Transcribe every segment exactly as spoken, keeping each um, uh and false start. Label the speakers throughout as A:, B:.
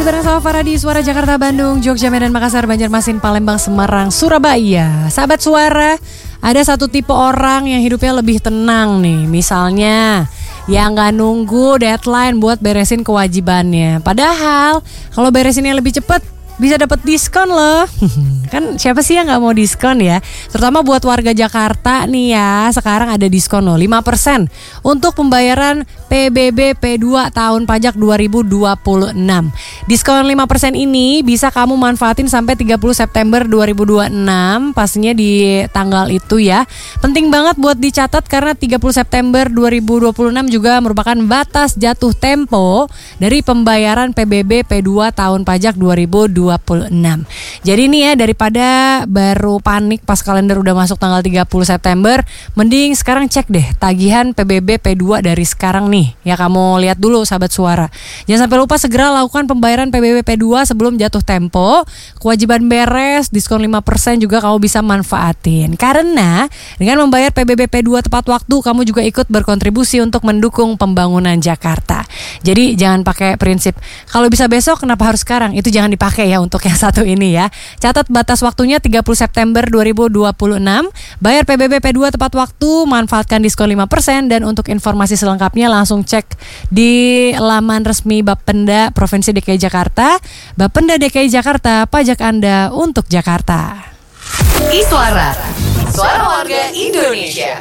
A: masih bareng sama Farah di Suara Jakarta, Bandung, Jogja, Medan, Makassar, Banjarmasin, Palembang, Semarang, Surabaya. Sahabat Suara, ada satu tipe orang yang hidupnya lebih tenang nih. Misalnya yang gak nunggu deadline buat beresin kewajibannya. Padahal kalau beresinnya lebih cepet bisa dapat diskon loh. Kan siapa sih yang gak mau diskon ya? Terutama buat warga Jakarta nih ya. Sekarang ada diskon loh lima persen untuk pembayaran P B B P dua tahun pajak dua ribu dua puluh enam. Diskon lima persen ini bisa kamu manfaatin sampai tiga puluh September dua ribu dua puluh enam. Pastinya di tanggal itu ya. Penting banget buat dicatat karena tiga puluh September dua ribu dua puluh enam juga merupakan batas jatuh tempo dari pembayaran P B B P dua tahun pajak dua ribu dua puluh enam. Jadi nih ya, daripada baru panik pas kalender udah masuk tanggal tiga puluh September, mending sekarang cek deh tagihan P B B P dua dari sekarang nih. Ya kamu lihat dulu sahabat Suara. Jangan sampai lupa segera lakukan pembayaran P B B P dua sebelum jatuh tempo. Kewajiban beres, diskon lima persen juga kamu bisa manfaatin. Karena dengan membayar P B B P dua tepat waktu, kamu juga ikut berkontribusi untuk mendukung pembangunan Jakarta. Jadi jangan pakai prinsip kalau bisa besok kenapa harus sekarang. Itu jangan dipakai ya untuk yang satu ini ya. Catat batas waktunya tiga puluh September dua ribu dua puluh enam. Bayar P B B P dua tepat waktu, manfaatkan diskon lima persen. Dan untuk informasi selengkapnya langsung cek di laman resmi Bapenda Provinsi D K I Jakarta. Bapenda D K I Jakarta, pajak Anda untuk Jakarta.
B: Iswara, suara warga Indonesia.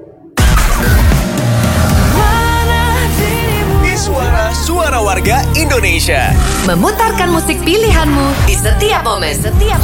C: Suara Suara Warga Indonesia,
B: memutarkan musik pilihanmu di setiap momen, setiap